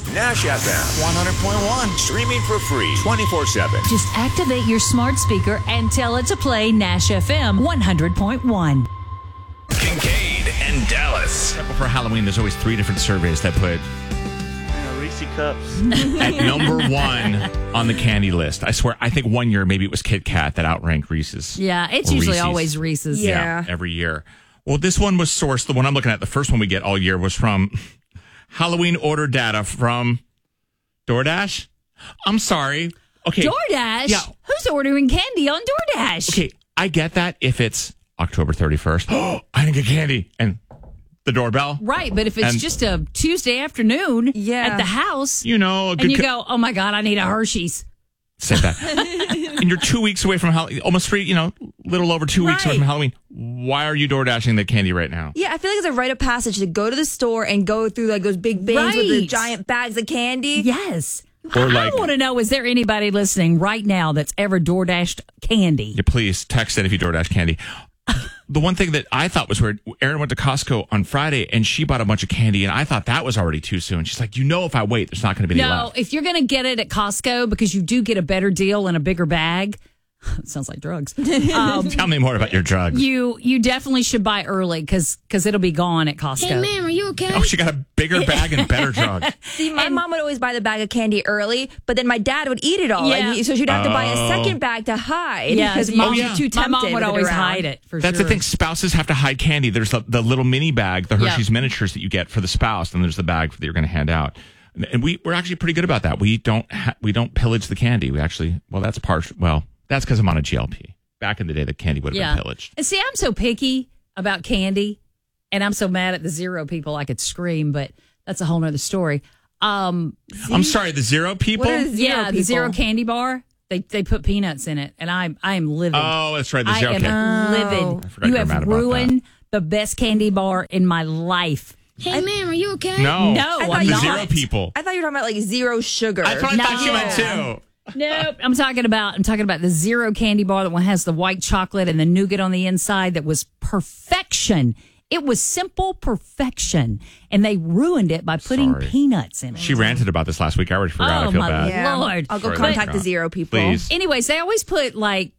Nash FM 100.1. Streaming for free 24/7. Just activate your smart speaker and tell it to play Nash FM 100.1. Kincaid and Dallas. For Halloween, there's always 3 different surveys that put Reese Cups. at number 1 on the candy list. I swear, I think one year maybe it was Kit Kat that outranked Reese's. Yeah, it's Or usually Reese's. always Reese's. Yeah, every year. Well, this one was sourced. The one I'm looking at, the first one we get all year, was from Halloween order data from DoorDash. I'm sorry. Okay. DoorDash? Yeah. Who's ordering candy on DoorDash? Okay, I get that if it's October 31st. Oh, I didn't get candy. And the doorbell. Right, but if it's just a Tuesday afternoon at the house, You know, a good and you go, oh my God, I need a Hershey's. Say that. And you're 2 weeks away from Halloween, almost 3, little over 2 weeks away from Halloween. Why are you door dashing the candy right now? Yeah, I feel like it's a rite of passage to go to the store and go through like those big bins with the Right. giant bags of candy. Yes. Or I want to know, is there anybody listening right now that's ever door dashed candy? Yeah, please text it if you DoorDash candy. The one thing that I thought was weird, Erin went to Costco on Friday and she bought a bunch of candy, and I thought that was already too soon. She's like, if I wait, there's not going to be any No, left. if you're going to get it at Costco, because you do get a better deal in a bigger bag. It sounds like drugs. Tell me more about your drugs. You definitely should buy early because it'll be gone at Costco. Hey, ma'am, are you okay? Oh, she got a bigger bag and better drugs. See, my mom would always buy the bag of candy early, but then my dad would eat it all. Yeah. So she'd have to buy a second bag to hide because mom was too My tempted. mom would with it always around. hide it for That's sure. the thing. Spouses have to hide candy. There's the little mini bag, the Hershey's Yeah. miniatures that you get for the spouse, and there's the bag that you're going to hand out. And we're actually pretty good about that. We don't pillage the candy. We actually, that's partial. Well, that's because I'm on a GLP. Back in the day, the candy would have been pillaged. And see, I'm so picky about candy, and I'm so mad at the zero people I could scream, but that's a whole nother story. I'm sorry, the zero people? What are the zero The people? zero candy bar. They put peanuts in it, and I am livid. Oh, that's right, the zero I am candy. livid. I forgot You you were have mad about ruined the best candy bar in my life. Hey, ma'am, are you okay? No, No, thought I'm the you not. zero people. I thought you were talking about like zero sugar. That's what I thought you meant too. Nope. I'm talking about the zero candy bar that one has the white chocolate and the nougat on the inside. That was perfection. It was simple perfection, and they ruined it by putting Sorry. peanuts in it. She ranted about this last week. I already forgot. I feel my bad. Yeah. Lord. I'll go Sorry, contact that's the not- zero people. Please. Anyways, they always put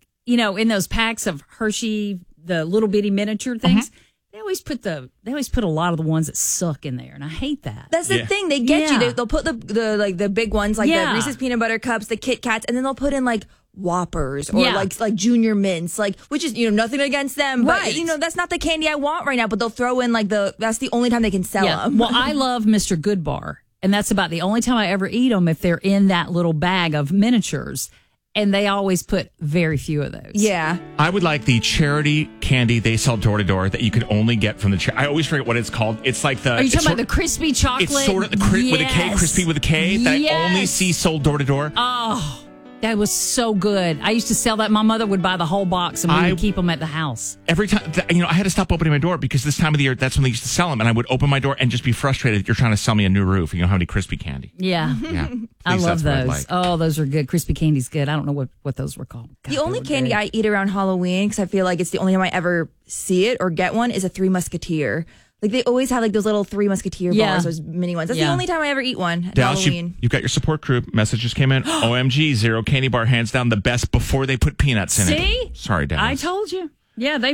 in those packs of Hershey, the little bitty miniature things. They always put a lot of the ones that suck in there, and I hate that. That's the thing. They get Yeah. you. They'll put the big ones like Yeah. the Reese's peanut butter cups, the Kit Kats, and then they'll put in like Whoppers or Yeah. like Junior Mints, which is nothing against them, but Right. that's not the candy I want right now. But they'll throw in that's the only time they can sell them. Well, I love Mr. Goodbar, and that's about the only time I ever eat them if they're in that little bag of miniatures. And they always put very few of those. Yeah. I would like the charity candy they sell door to door that you could only get from the I always forget what it's called. It's like the. Are you talking about the crispy chocolate? It's sort of with a K, Yes. crispy with a K, that I only Yes. see sold door to door. Oh, that was so good. I used to sell that. My mother would buy the whole box, and we would keep them at the house. Every time, I had to stop opening my door because this time of the year, that's when they used to sell them. And I would open my door and just be frustrated. You're trying to sell me a new roof. You don't have any crispy candy. Yeah. Yeah. I Please, love that's what I'd those. like. Oh, those are good. Crispy candy's good. I don't know what those were called. God, The they only were candy good. I eat around Halloween, because I feel like it's the only time I ever see it or get one, is a Three Musketeer. Like they always have like those little Three Musketeer bars, those mini ones. That's the only time I ever eat one at Dallas, Halloween. you've got your support group. Messages came in. OMG, zero candy bar, hands down the best before they put peanuts in it. See? Sorry, Dallas. I told you. Yeah, they